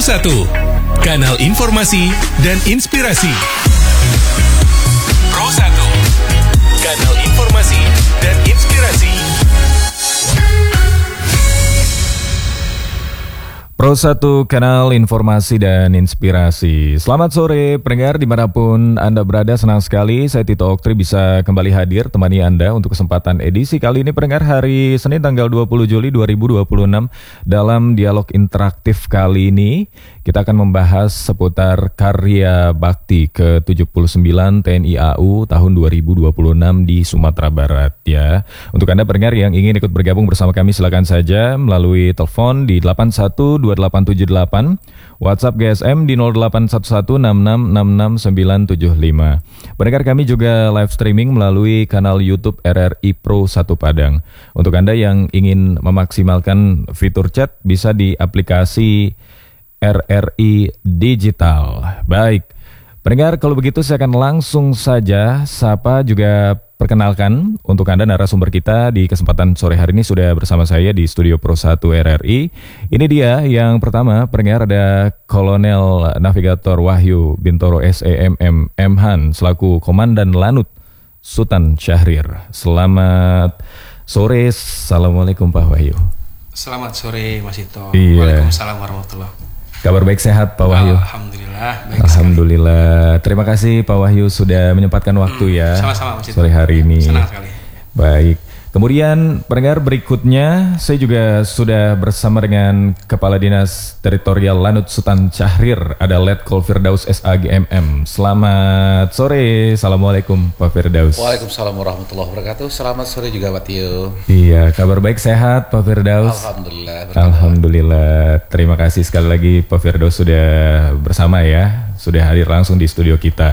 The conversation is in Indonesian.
Pro1, kanal informasi dan inspirasi. Pro1, kanal informasi dan inspirasi. Pro1, kanal informasi dan inspirasi. Selamat sore pendengar dimanapun Anda berada, senang sekali saya Tito Oktri bisa kembali hadir temani Anda untuk kesempatan edisi kali ini pendengar hari Senin tanggal 20 Juli 2026. Dalam dialog interaktif kali ini kita akan membahas seputar karya bakti ke-79 TNI AU tahun 2026 di Sumatera Barat ya. Untuk Anda pendengar yang ingin ikut bergabung bersama kami silakan saja melalui telepon di 812878, WhatsApp GSM di 0811666695. Pendengar kami juga live streaming melalui kanal YouTube RRI Pro 1 Padang. Untuk Anda yang ingin memaksimalkan fitur chat bisa di aplikasi RRI Digital. Baik, pendengar kalau begitu saya akan langsung saja sapa juga perkenalkan untuk Anda narasumber kita di kesempatan sore hari ini sudah bersama saya di Studio Pro 1 RRI. Ini dia yang pertama, pendengar ada Kolonel Navigator Wahyu Bintoro SEMM Mhan selaku Komandan Lanut Sutan Syahrir. Selamat sore, Assalamualaikum Pak Wahyu. Selamat sore Mas Ito. Iya. Waalaikumsalam warahmatullahi. Kabar baik, sehat Pak Wahyu? Alhamdulillah baik. Alhamdulillah. Terima kasih Pak Wahyu sudah menyempatkan waktu ya. Sama-sama Mas Ito. Sore hari ini. Senang sekali. Baik. Kemudian pendengar berikutnya saya juga sudah bersama dengan Kepala Dinas Teritorial Lanut Sutan Syahrir, ada Letkol Firdaus SAGMM. Selamat sore. Assalamualaikum Pak Firdaus. Waalaikumsalam warahmatullahi wabarakatuh. Selamat sore juga Pak Tio. Iya, kabar baik, sehat Pak Firdaus? Alhamdulillah. Alhamdulillah. Terima kasih sekali lagi Pak Firdaus sudah bersama ya, sudah hadir langsung di studio kita.